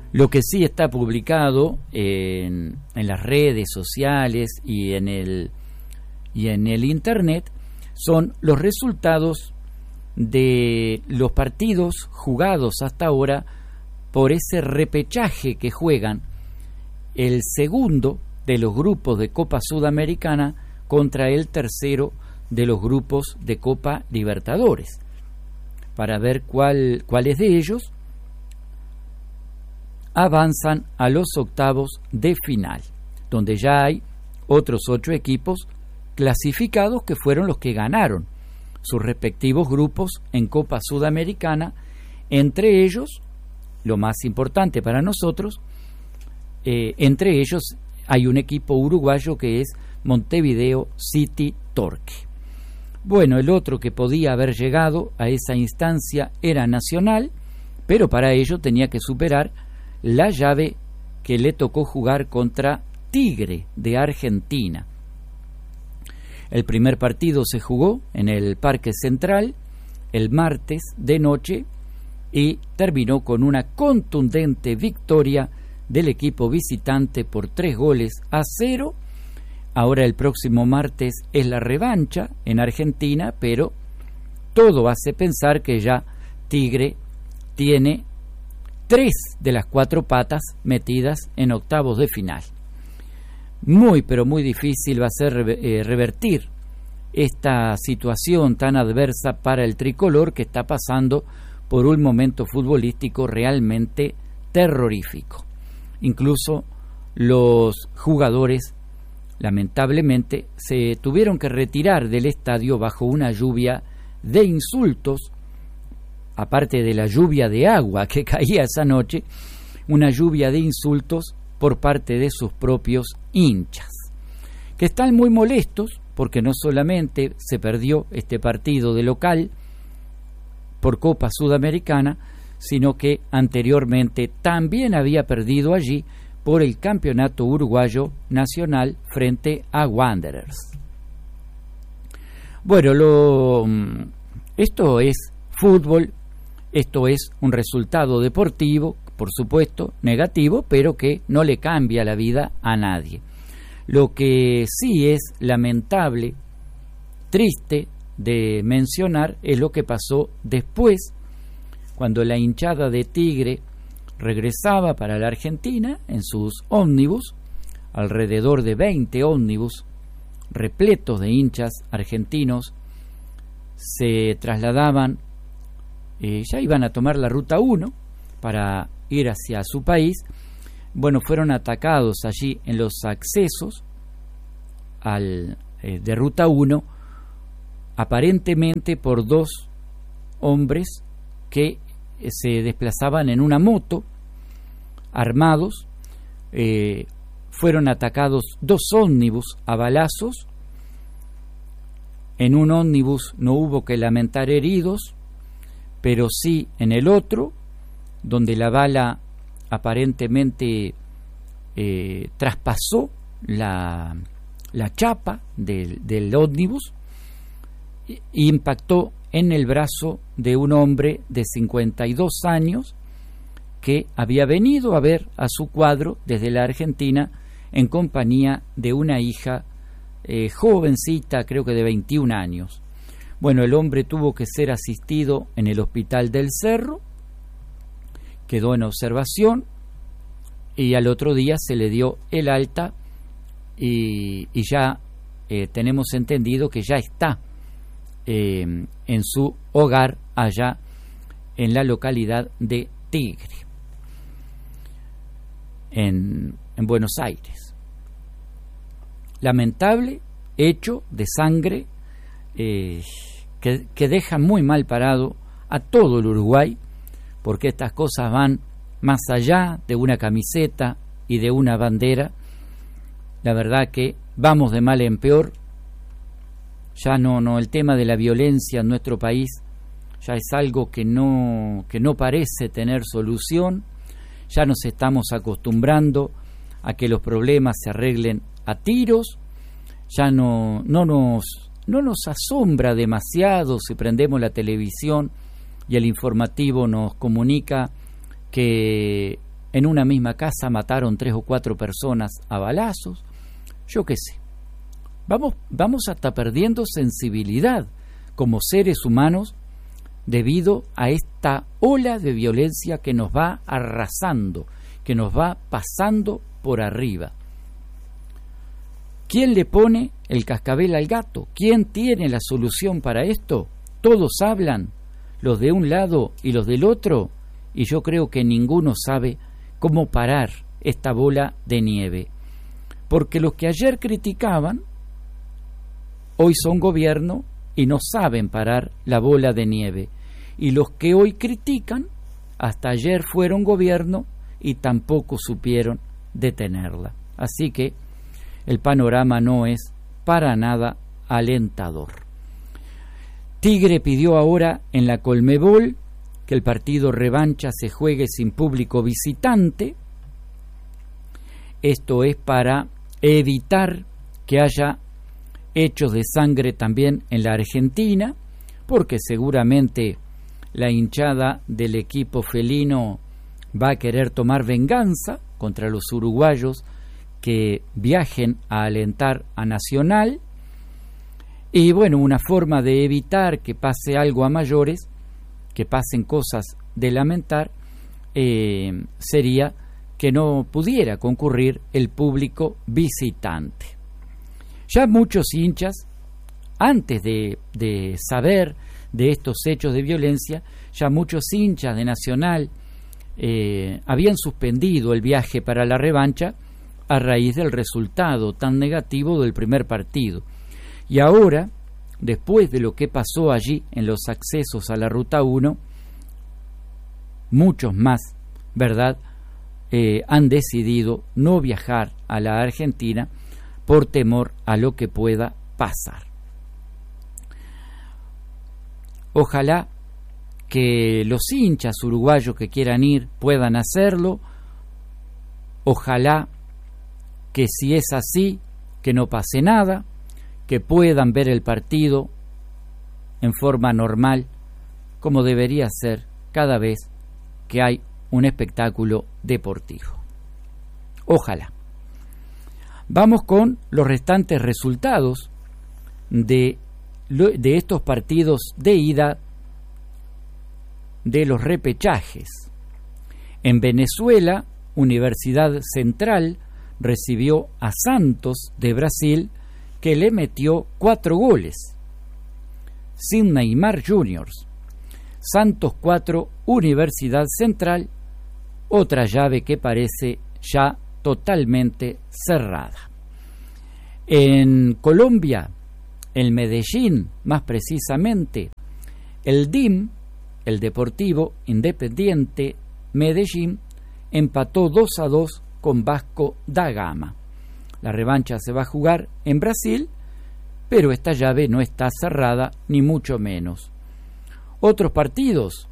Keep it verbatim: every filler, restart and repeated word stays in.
Lo que sí está publicado en, en las redes sociales y en el y en el internet son los resultados de los partidos jugados hasta ahora por ese repechaje que juegan el segundo de los grupos de Copa Sudamericana contra el tercero de los grupos de Copa Libertadores, para ver cuál, cuáles de ellos avanzan a los octavos de final, donde ya hay otros ocho equipos clasificados que fueron los que ganaron sus respectivos grupos en Copa Sudamericana, entre ellos, lo más importante para nosotros, eh, entre ellos hay un equipo uruguayo que es Montevideo City Torque. Bueno, el otro que podía haber llegado a esa instancia era Nacional, pero para ello tenía que superar la llave que le tocó jugar contra Tigre de Argentina. El primer partido se jugó en el Parque Central el martes de noche y terminó con una contundente victoria del equipo visitante por tres goles a cero. Ahora el próximo martes es la revancha en Argentina, pero todo hace pensar que ya Tigre tiene tres de las cuatro patas metidas en octavos de final. Muy, pero muy difícil va a ser eh, revertir esta situación tan adversa para el tricolor, que está pasando por un momento futbolístico realmente terrorífico. Incluso los jugadores, lamentablemente, se tuvieron que retirar del estadio bajo una lluvia de insultos, aparte de la lluvia de agua que caía esa noche, una lluvia de insultos por parte de sus propios hinchas, que están muy molestos porque no solamente se perdió este partido de local por Copa Sudamericana, sino que anteriormente también había perdido allí por el Campeonato Uruguayo Nacional frente a Wanderers. Bueno, lo, esto es fútbol, esto es un resultado deportivo, por supuesto, negativo, pero que no le cambia la vida a nadie. Lo que sí es lamentable, triste de mencionar, es lo que pasó después, cuando la hinchada de Tigre regresaba para la Argentina en sus ómnibus, alrededor de veinte ómnibus repletos de hinchas argentinos se trasladaban, eh, ya iban a tomar la ruta uno para ir hacia su país. Bueno, fueron atacados allí en los accesos al, eh, de ruta uno, aparentemente por dos hombres que eh, se desplazaban en una moto, armados. Eh, fueron atacados dos ómnibus a balazos. En un ómnibus no hubo que lamentar heridos, pero sí en el otro, donde la bala aparentemente eh, traspasó la, la chapa del, del ómnibus e impactó en el brazo de un hombre de cincuenta y dos años que había venido a ver a su cuadro desde la Argentina en compañía de una hija eh, jovencita, creo que de veintiún años. Bueno, el hombre tuvo que ser asistido en el Hospital del Cerro, quedó en observación y al otro día se le dio el alta y, y ya eh, tenemos entendido que ya está eh, en su hogar allá en la localidad de Tigre, en, en Buenos Aires. Lamentable hecho de sangre eh, que, que deja muy mal parado a todo el Uruguay, porque estas cosas van más allá de una camiseta y de una bandera. La verdad que vamos de mal en peor. Ya no, no, el tema de la violencia en nuestro país ya es algo que no, que no parece tener solución. Ya nos estamos acostumbrando a que los problemas se arreglen a tiros. Ya no, no nos, no nos asombra demasiado si prendemos la televisión y el informativo nos comunica que en una misma casa mataron tres o cuatro personas a balazos, yo qué sé. Vamos, vamos hasta perdiendo sensibilidad como seres humanos debido a esta ola de violencia que nos va arrasando, que nos va pasando por arriba. ¿Quién le pone el cascabel al gato? ¿Quién tiene la solución para esto? Todos hablan, los de un lado y los del otro, y yo creo que ninguno sabe cómo parar esta bola de nieve. Porque los que ayer criticaban, hoy son gobierno y no saben parar la bola de nieve. Y los que hoy critican, hasta ayer fueron gobierno y tampoco supieron detenerla. Así que el panorama no es para nada alentador. Tigre pidió ahora en la Conmebol que el partido revancha se juegue sin público visitante. Esto es para evitar que haya hechos de sangre también en la Argentina, porque seguramente la hinchada del equipo felino va a querer tomar venganza contra los uruguayos que viajen a alentar a Nacional. Y bueno, una forma de evitar que pase algo a mayores, que pasen cosas de lamentar, eh, sería que no pudiera concurrir el público visitante. Ya muchos hinchas, antes de, de saber de estos hechos de violencia, ya muchos hinchas de Nacional eh, habían suspendido el viaje para la revancha a raíz del resultado tan negativo del primer partido. Y ahora, después de lo que pasó allí en los accesos a la Ruta uno, muchos más, ¿verdad?, eh, han decidido no viajar a la Argentina por temor a lo que pueda pasar. Ojalá que los hinchas uruguayos que quieran ir puedan hacerlo. Ojalá que si es así, que no pase nada, que puedan ver el partido en forma normal, como debería ser cada vez que hay un espectáculo deportivo. Ojalá. Vamos con los restantes resultados de, de estos partidos de ida de los repechajes. En Venezuela, Universidad Central recibió a Santos de Brasil, que le metió cuatro goles, sin Neymar Juniors. Santos cuatro, Universidad Central, otra llave que parece ya totalmente cerrada. En Colombia, el Medellín, más precisamente, el D I M, el Deportivo Independiente Medellín, empató dos a dos con Vasco da Gama. La revancha se va a jugar en Brasil, pero esta llave no está cerrada, ni mucho menos. Otros partidos: